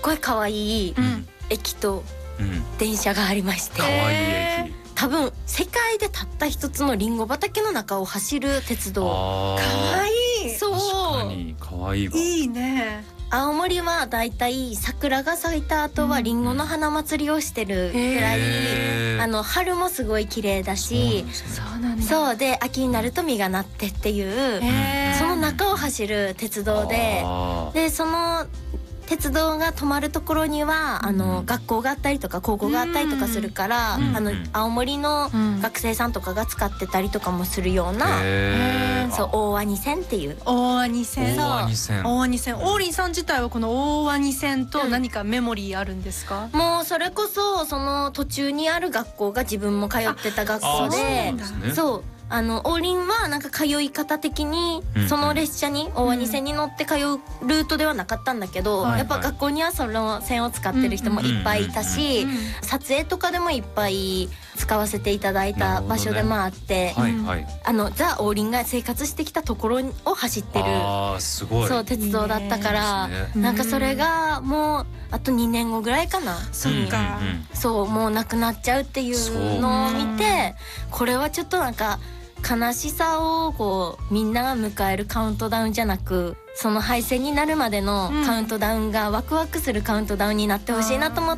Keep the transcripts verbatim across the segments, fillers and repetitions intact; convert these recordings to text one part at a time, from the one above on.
ごい可愛い駅と電車がありまして、 可愛い駅、 多分世界でたった一つのリンゴ畑の中を走る鉄道。 可愛い。 そう、 確かに可愛いわ。 いいね。 青森はだいたい桜が咲いた後はリンゴの花祭りをしてるくらい、 へーあの春もすごい綺麗だし、 そうなんだ。 そうで秋になると実がなってっていう、 へーその中を走る鉄道で、 あーでその鉄道が止まるところにはあの、 うん、 学校があったりとか高校があったりとかするから、 うんあの青森の学生さんとかが使ってたりとかもするような、 へーそう大鰐線っていう。 大鰐線。 大鰐線。 大鰐線。王林さん自体はこの大鰐線と何かメモリーあるんですか？ もうそれこそその途中にある学校が自分も通ってた学校あで、 そうなんですね。 そうあの王林はなんか通い方的にうんその列車に大鰐線に乗って通うルートではなかったんだけど、 はいやっぱ学校にはその線を使ってる人もいっぱいいたし、 うん撮影とかでもいっぱい使わせていただいた場所でもあって、 はいはい。 あのザ・王林が生活してきたところを走ってるあーすごい。 そう鉄道だったからいいですねなんかそれがもうあとにねんごぐらいかな。 そっか。 うんうんうんそうもうなくなっちゃうっていうのを見て、これはちょっとなんか悲しさをこうみんなが迎えるカウントダウンじゃなく、その敗戦になるまでのカウントダウンがワクワクするカウントダウンになってほしいなと思って、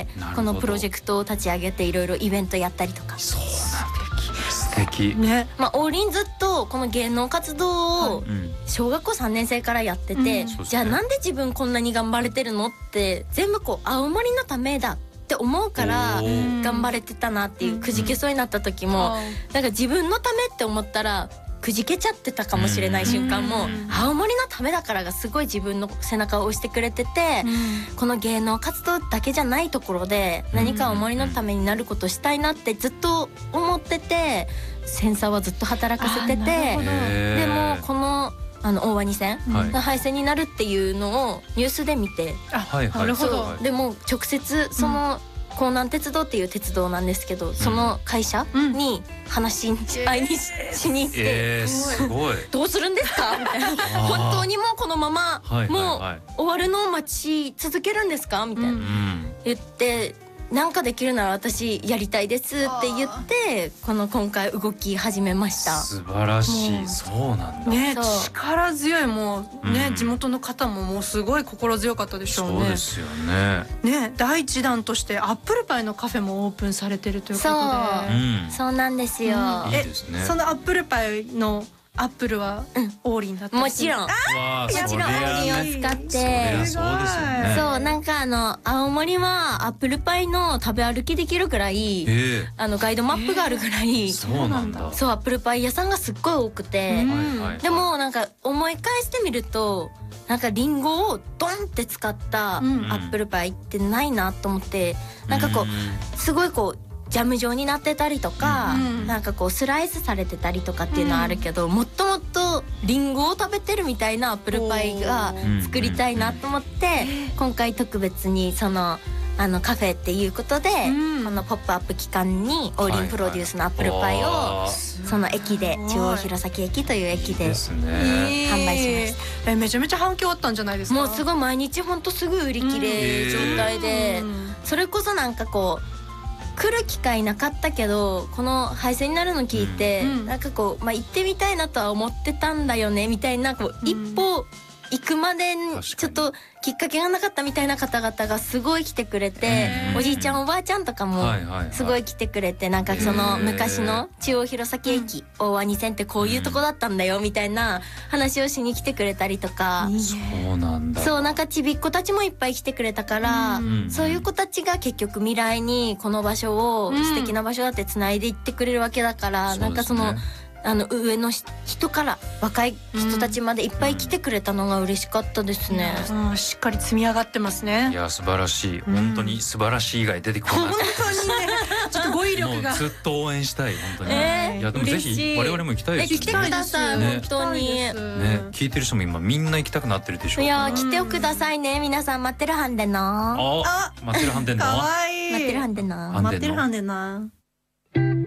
なるほどこのプロジェクトを立ち上げていろいろイベントやったりとか。 そうなんだ。素敵。 ね。 まあ王林ずっとこの芸能活動をうん。 小学校さんねん生からやってて、 うんそうですねじゃあなんで自分こんなに頑張れてるのって全部こう青森のためだって思うからおー頑張れてたなっていう、 うんくじけそうになった時も、なんか自分のためって思ったらくじけちゃってたかもしれない瞬間も、 うん青森のためだからがすごい自分の背中を押してくれてて、この芸能活動だけじゃないところで何か青森のためになることしたいなってずっと思ってて、センサーはずっと働かせてて、 あなるほどでもこのあの大鰐線はいが廃線になるっていうのをニュースで見て、 はいはい。 なるほどそうでも直接その江南鉄道っていう鉄道なんですけど、その会社に話し合いにししに行って、 えー、すごい。 どうするんですかみたいな、本当にもうこのままはいはいもうはい終わるのを待ち続けるんですかみたいな、 ううん。 言ってなんかできるなら私やりたいですって言ってこの今回動き始めました。 素晴らしい。 もうそうなんだ。 ね、 そう力強い。もうね、 うん地元の方ももうすごい心強かったでしょうね。 そうですよね。 ね、第一弾としてアップルパイのカフェもオープンされてるということで。 そううん。 そうなんですよ、 うんいいですね。 そのアップルパイのアップルは王林だったりする。 もちろんわあ、 もちろんそりゃオーリンをね使ってそりゃそうですよね。 そうなんかあの青森はアップルパイの食べ歩きできるぐらい、 えあのガイドマップがあるぐらい、 え、そうなんだ。 そうアップルパイ屋さんがすっごい多くて、 うんはいはいはい。 でもなんか思い返してみるとなんかリンゴをドンって使ったアうんップルパイってないなと思って、なんかこうすごいこうジャム状になってたりとか、 うんなんかこうスライスされてたりとかっていうのはあるけど、もっともっとリンゴを食べてるみたいなアップルパイが作りたいなと思って、今回特別にそのあのカフェっていうことで、 うんこのポップアップ期間に王林プロデュースのアップルパイをあーその駅で中央弘前駅という駅でですね。 販売しましえ、めちゃめちゃ反響あったんじゃないですか。 もうすごい毎日ほんとすぐ売り切れ状態で、 うんそれこそなんかこう来る機会なかったけどこの廃線になるの聞いて、 うんなんかこう、まあ、行ってみたいなとは思ってたんだよねみたいなこう、 うん一歩行くまで確かにちょっときっかけがなかったみたいな方々がすごい来てくれて、 うんおじいちゃんおばあちゃんとかもはいはいはいすごい来てくれて、なんかそのへー昔の中央弘前駅、大鰐線ってこういうとこだったんだよみたいな話をしに来てくれたりとか、 いいね。 そうなんだ。 そうなんかちびっ子たちもいっぱい来てくれたから、 うんそういう子たちが結局未来にこの場所をうん素敵な場所だってつないでいってくれるわけだから、 そうですねなんかそのあの上のし人から若い人たちまでいっぱい来てくれたのが嬉しかったですね。 うん、しっかり積み上がってますいね。 や素晴らしい。 うん本当に素晴らしい以外出てこ本ない。 当にね、ちょっと語彙力が。 もうずっと応援したい本当に。 えーいやでもぜ嬉しいひ我々も行きたいですね。 え来てください、 ね本当に。 ね、聞いてる人も今みんな行きたくなってるでしょういやから。 来てくださいね、皆さん待ってるはんでな。 あ、待ってるはんでんの。 可愛い。 待ってるはんでな。 あん待ってるはんでな。